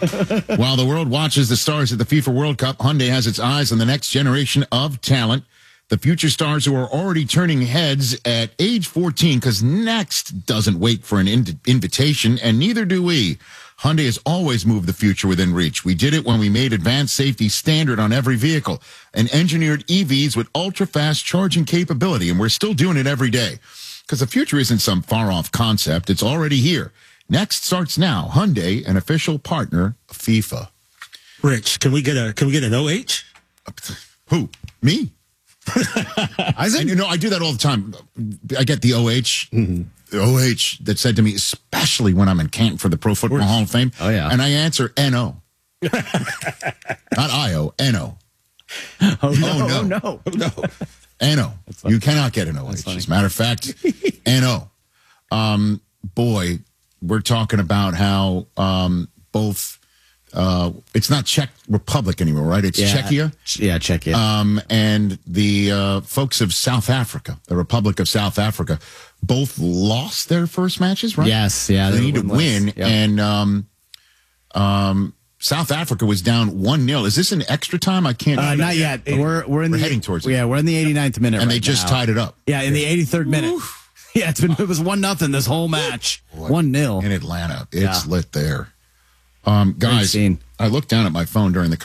While the world watches the stars at the FIFA World Cup, Hyundai has its eyes on the next generation of talent. The future stars who are already turning heads at age 14, because next doesn't wait for an invitation, and neither do we. Hyundai has always moved the future within reach. We did it when we made advanced safety standard on every vehicle and engineered EVs with ultra-fast charging capability, and we're still doing it every day. Because the future isn't some far-off concept. It's already here. Next starts now. Hyundai, an official partner of FIFA. Rich, can we get an OH? Who? Me? I do that all the time. I get the OH, the OH that said to me, especially when I'm in Canton for the Pro Football Hall of Fame. Oh, yeah. And I answer NO. Not IO, NO. Oh, no. NO. You cannot get an OH. As a matter of fact, NO. Boy, we're talking about how both... it's not Czech Republic anymore, right? It's Czechia. Yeah, Czechia. And the folks of South Africa, the Republic of South Africa, both lost their first matches, right? Yes, yeah. They need to win. Yep. And South Africa was down 1-0. Is this an extra time? I can't. Not yet. We're heading towards it. Yeah, we're in the 89th minute, and they just tied it up. Yeah, in the 83rd minute. Yeah, it was 1-0 this whole match. 1-0 in Atlanta. It's lit there. Guys, I looked down at my phone during the